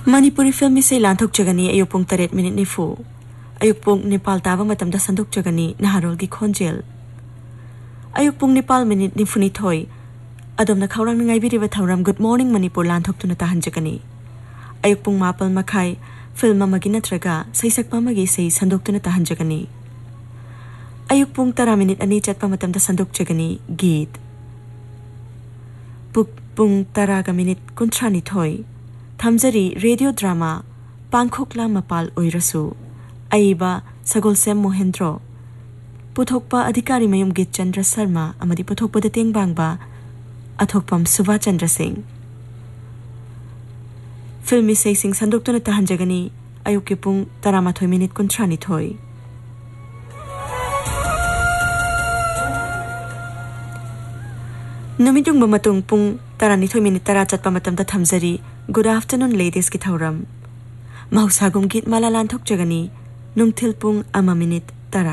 Manipuri film isay lanthok jagani ayuk pung 8 minute ni fu. Ayuk pung Nepal tawa matamda sandok jagani naharol gi khonjel. Ayuk pung Nepal minute ni funi thoi. Adom na khawrang na ngai biriba thawram Good Morning Manipur lanthok tuna tahan jagani. Ayuk pung mapal makai film magi natraga saisak pamagi say sandok tuna tahan jagani. Ayuk pung 10 minute ani chatpa matamda sandok jagani git. Pung 10 minute kuntrani thoi. Thamjari radio drama Pangkhokla Mapal Oirasu Aiba Sagolsem Mohendro Puthokpa Adhikari Mayum Git Chandra Sharma Amadi Puthokpa Dateng Bangba Athokpam Suva Chandra Singh Filmi Say Singh Sandoktuna Tahanjagani Ayuki Pung 13 minute kuntrani thoi Numidung Matung Pung 12 minute tara chatpa matamda thamjari Good afternoon ladies ki thauram Mahusagum git malalan thok jagani Nungthil pung 1 minute tara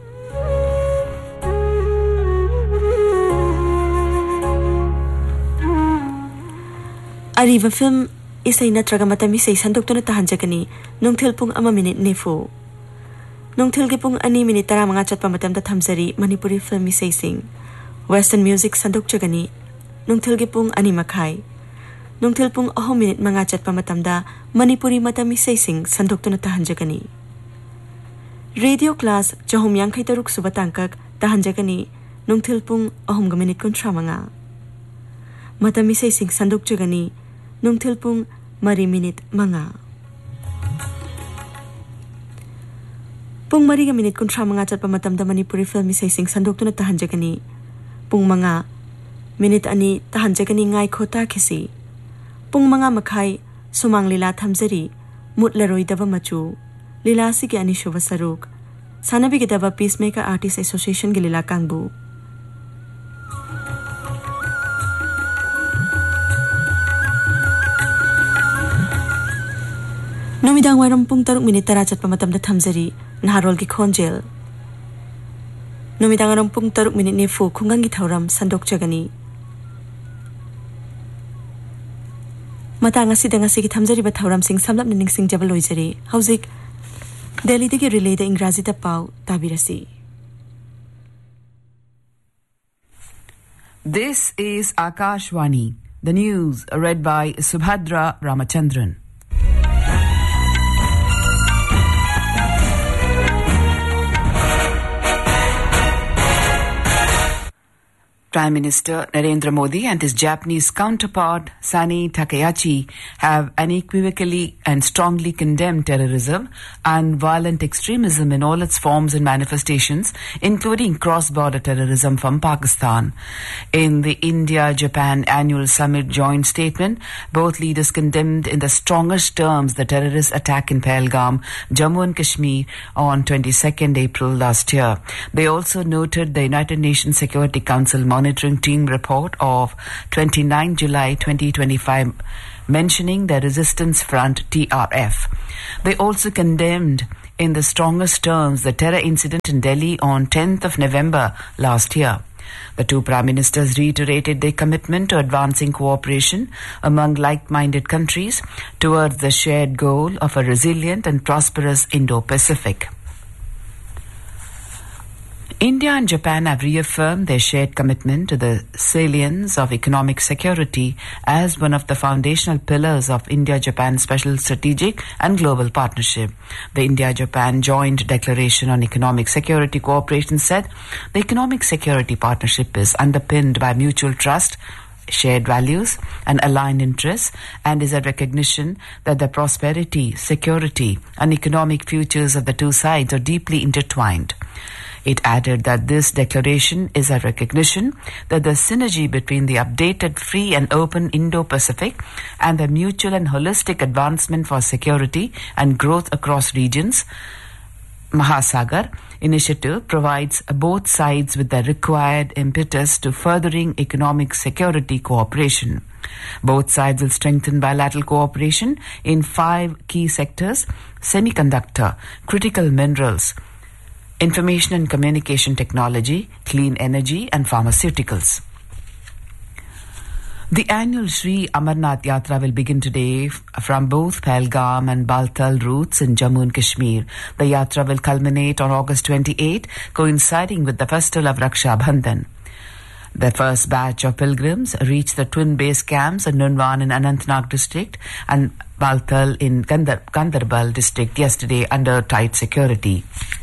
Ariva film isay natraga matami say sandok to na tahan jagani Nungthil pung 1 minute nefu Nungthil ki pung 2 minute tara mga chatpa matamda thamjari Manipuri film isay sing Western music sandok jagani Nungthil ki pung 2 makai Nungthil pung 2 minute mga chatpa matamda Manipuri matami say sing sandok to na tahan jagani Radio class jahum yang kay taruk subatangkak tahan jagani Nungthil pung 2 minute kontra mga matami say sing sandok jagani Nungthil pung 3 minute mga Pung 3 minute kontra mga chatpa matamda Manipuri film say sing sandok to na tahan jagani Pung mga minute ani tahan jagani ngai khota khisi Pung mga makai sumang lila thamjari mutlaroi daba machu lila sigi ani shuva saruk sanabi gi daba Peacemaker Artist Association gi lila kangbu Numidang wairam pung 3 minute tara chatpa matamda thamjari naharol gi khonjel Numidang aram pung 3 minute ni fu khungang gi thauram sandok jagani Matang asi dang asi ki thamjari ba thauram sing samlap ning sing jabal loijari hauzik Delhi degi relay da Ingrazi da pau tabirasi This is Akashwani the news read by Subhadra Ramachandran Prime Minister Narendra Modi and his Japanese counterpart Sani Takayachi have unequivocally and strongly condemned terrorism and violent extremism in all its forms and manifestations, including cross-border terrorism from Pakistan. In the India-Japan annual summit joint statement, both leaders condemned in the strongest terms the terrorist attack in Pahalgam, Jammu and Kashmir on 22nd April last year. They also noted the United Nations Security Council monitoring team report of 29 July 2025 mentioning the Resistance Front TRF. They also condemned in the strongest terms the terror incident in Delhi on 10th of November last year. The two prime ministers reiterated their commitment to advancing cooperation among like-minded countries towards the shared goal of a resilient and prosperous Indo-Pacific. India and Japan have reaffirmed their shared commitment to the salience of economic security as one of the foundational pillars of India-Japan Special Strategic and Global Partnership. The India-Japan Joint Declaration on Economic Security Cooperation said the economic security partnership is underpinned by mutual trust, shared values and aligned interests, and is a recognition that the prosperity, security and economic futures of the two sides are deeply intertwined. It added that this declaration is a recognition that the synergy between the updated free and open Indo-Pacific and the mutual and holistic advancement for security and growth across regions Mahasagar initiative provides both sides with the required impetus to furthering economic security cooperation. Both sides will strengthen bilateral cooperation in 5 key sectors: semiconductor, critical minerals, information and communication technology, clean energy and pharmaceuticals. The annual Sri Amarnath Yatra will begin today from both Pahalgam and Baltal routes in Jammu and Kashmir. The Yatra will culminate on August 28, coinciding with the festival of Raksha Bandhan. The first batch of pilgrims reached the twin base camps in Nunwan in Anantnag district and Baltal in Gandarbal district yesterday under tight security.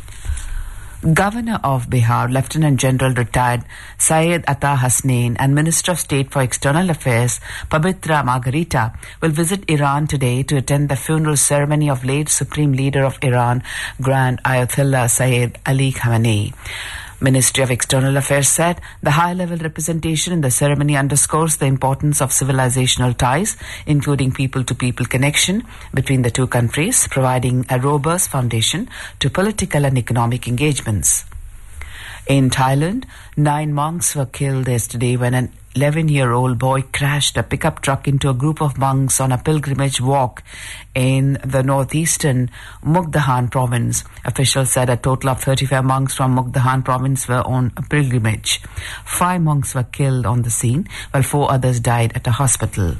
Governor of Bihar, Lieutenant General retired Syed Ata Hasnain and Minister of State for External Affairs, Pabitra Margarita, will visit Iran today to attend the funeral ceremony of late Supreme Leader of Iran, Grand Ayatollah Sayyid Ali Khamenei. Ministry of External Affairs said the high-level representation in the ceremony underscores the importance of civilizational ties, including people-to-people connection between the two countries, providing a robust foundation to political and economic engagements. In Thailand, 9 monks were killed yesterday when an 11-year-old boy crashed a pickup truck into a group of monks on a pilgrimage walk in the northeastern Mukdahan province. Officials said a total of 35 monks from Mukdahan province were on a pilgrimage. 5 monks were killed on the scene, while 4 others died at a hospital.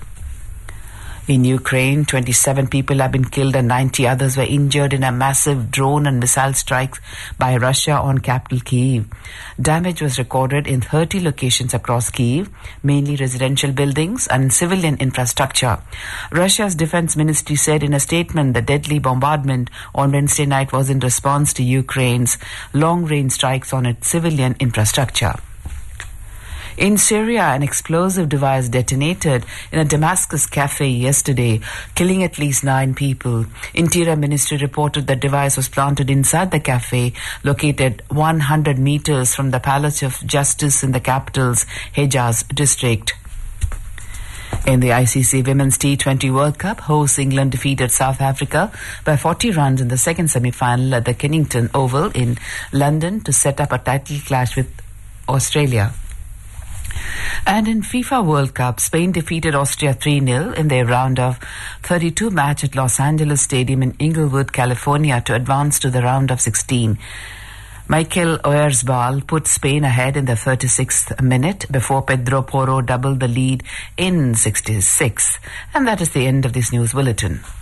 In Ukraine, 27 people have been killed and 90 others were injured in a massive drone and missile strike by Russia on capital Kyiv. Damage was recorded in 30 locations across Kyiv, mainly residential buildings and civilian infrastructure. Russia's defense ministry said in a statement the deadly bombardment on Wednesday night was in response to Ukraine's long-range strikes on its civilian infrastructure. In Syria, an explosive device detonated in a Damascus cafe yesterday, killing at least 9 people. Interior Ministry reported the device was planted inside the cafe, located 100 meters from the Palace of Justice in the capital's Hejaz district. In the ICC Women's T20 World Cup, hosts England defeated South Africa by 40 runs in the second semi-final at the Kennington Oval in London to set up a title clash with Australia. And in FIFA World Cup, Spain defeated Austria 3-0 in their round of 32 match at Los Angeles Stadium in Inglewood, California to advance to the round of 16. Mikel Oyarzabal put Spain ahead in the 36th minute before Pedro Porro doubled the lead in 66. And that is the end of this news bulletin.